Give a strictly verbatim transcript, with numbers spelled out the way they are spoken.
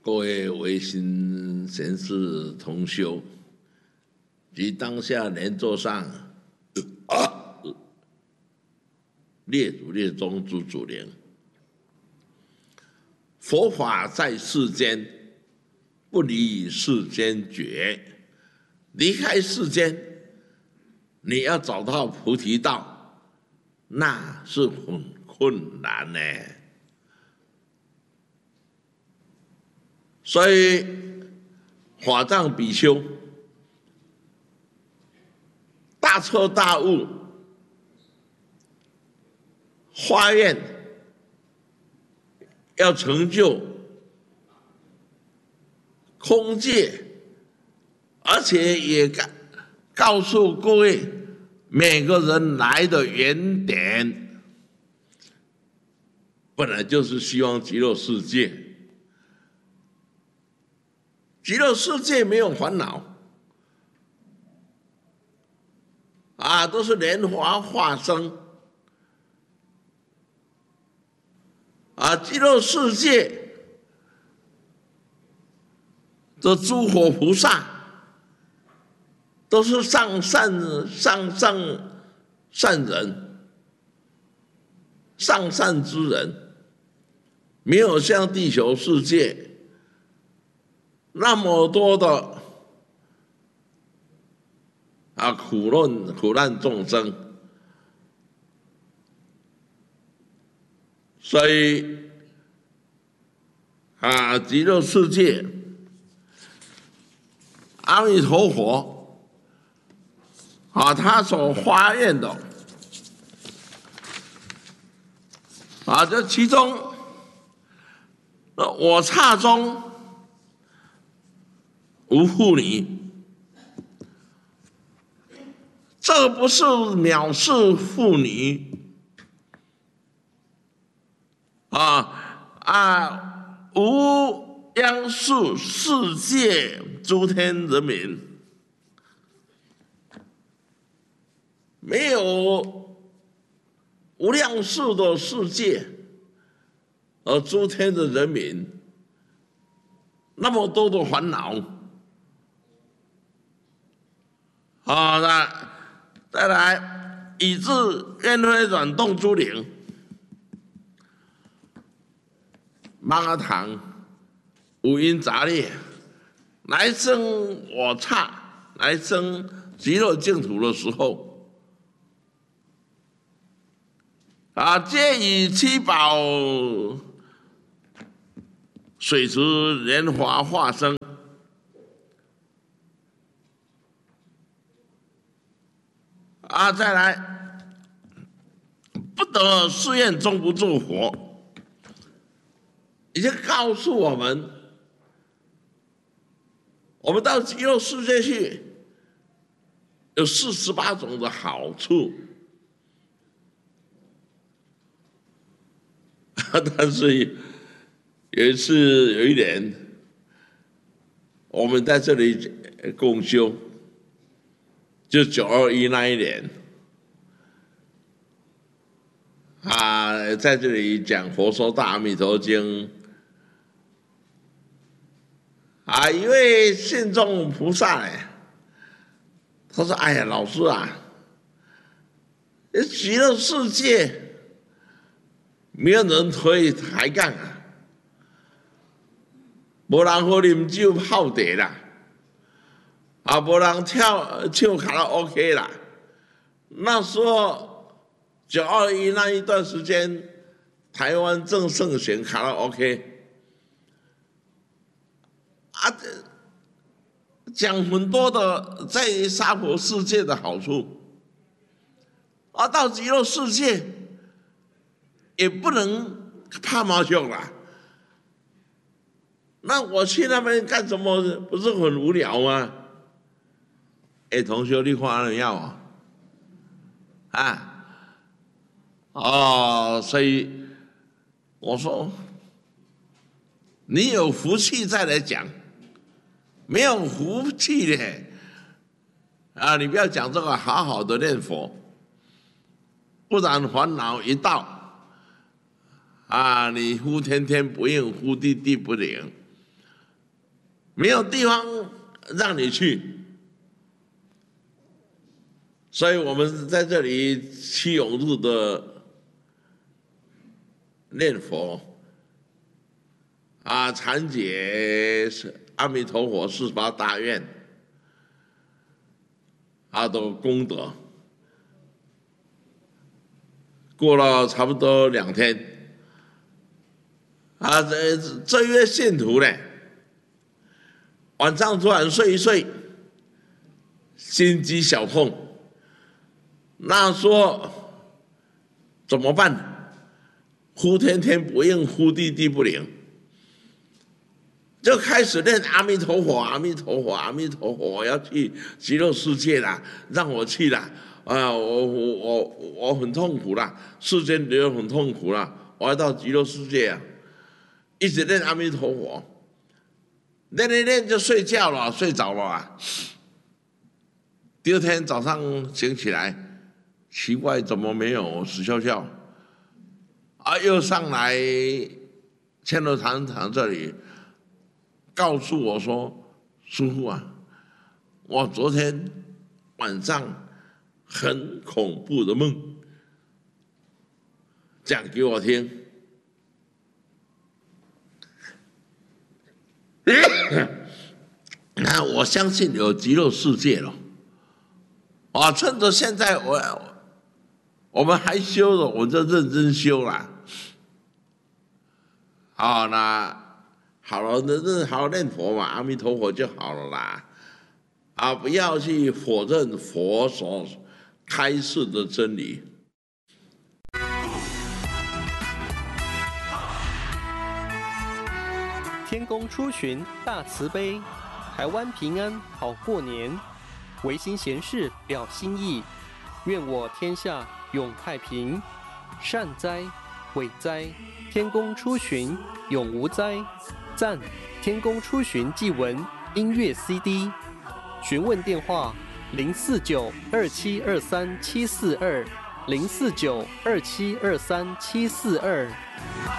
各位维新贤士同修及当下莲座上啊列祖列宗诸祖灵，佛法在世间，不离世间觉。离开世间，你要找到菩提道，那是很困难呢。所以法藏比丘大彻大悟，发愿要成就空界，而且也告告诉各位每个人来的原点，本来就是希望极乐世界。极乐世界没有烦恼啊，都是莲花化生啊。极乐世界的诸佛菩萨都是上善上上善人，上善之人，没有像地球世界那么多的啊苦难苦难众生，所以啊极乐世界，阿弥陀佛啊他所发愿的啊，这其中我刹中无妇女，这不是藐视妇女啊啊！无央数世界诸天人民，没有无量数的世界，而诸天的人民，那么多的烦恼。好，那再来，以至愿会转动诸灵，芒阿堂五阴杂裂，来生我刹，来生极乐净土的时候，啊，皆以七宝水池莲华化生。啊，再来，不得誓愿终不做佛，已经告诉我们，我们到极乐世界去，有四十八种的好处，但是有一次有一年，我们在这里共修。就九二一那一年，啊，在这里讲《佛说大阿弥陀经》，啊，一位信众菩萨呢，他说：“哎呀，老师啊，极乐世界没有人可以抬杠啊，没人喝啉酒泡茶啦。”啊，无人跳唱卡拉 OK 啦。那时候九二一那一段时间，台湾正盛行卡拉 OK， 啊，讲很多的在娑婆世界的好处，啊，到极乐世界也不能怕毛熊啦。那我去那边干什么？不是很无聊吗？哎，同学，你看人要啊？啊，哦，所以我说，你有福气再来讲，没有福气的啊，你不要讲这个，好好的念佛，不然烦恼一到，啊，你呼天天不应，呼地地不灵， 没有地方让你去，所以我们在这里七永日的念佛啊，禅解阿弥陀佛四十八大愿啊的功德。过了差不多两天，啊，这这位信徒呢，晚上突然睡一睡，心肌小痛，那说怎么办？呼天天不应，呼地地不灵，就开始念阿弥陀佛，阿弥陀佛，阿弥陀佛，我要去极乐世界啦，让我去啦。啊，我我我我很痛苦啦，世间人很痛苦啦，我要到极乐世界啊！一直念阿弥陀佛，念念念就睡觉了，睡着了啊。第二天早上醒起来，奇怪，怎么没有死翘翘？啊，又上来千罗堂堂这里，告诉我说：“师父啊，我昨天晚上。”很恐怖的梦，讲给我听。那我相信有极乐世界了。啊，趁着现在我我们还修了，我就认真修了。好，那好了，那好好念佛嘛，阿弥陀佛就好了啦。啊，不要去否认佛所开示的真理。 天公出巡大慈悲，台湾平安好过年，唯心闲事了心意，愿我天下永太平。善哉，伟哉，天公出巡永无灾。赞，天公出巡祭文音乐 C D， 询问电话。零四九二七二三七四二，零四九二七二三七四二。